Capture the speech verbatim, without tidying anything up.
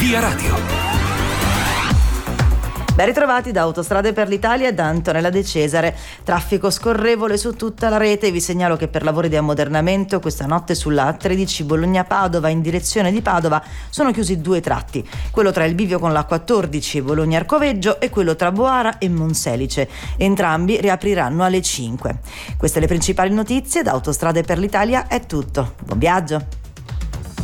Via Radio. Ben ritrovati da Autostrade per l'Italia e da Antonella De Cesare. Traffico scorrevole su tutta la rete. Vi segnalo che per lavori di ammodernamento questa notte sulla A tredici Bologna-Padova in direzione di Padova sono chiusi due tratti, quello tra il bivio con la quattordici Bologna-Arcoveggio e quello tra Boara e Monselice. Entrambi riapriranno alle cinque. Queste le principali notizie. Da Autostrade per l'Italia è tutto. Buon viaggio!